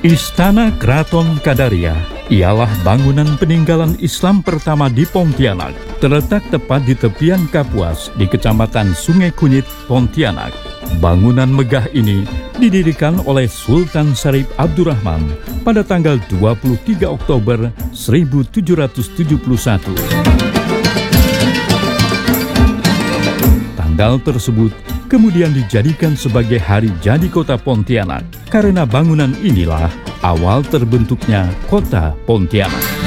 Istana Keraton Kadaria ialah bangunan peninggalan Islam pertama di Pontianak, terletak tepat di tepian Kapuas di Kecamatan Sungai Kunyit, Pontianak. Bangunan megah ini didirikan oleh Sultan Syarif Abdurrahman pada tanggal 23 Oktober 1771. Tanggal tersebut kemudian dijadikan sebagai hari jadi kota Pontianak, karena bangunan inilah awal terbentuknya kota Pontianak.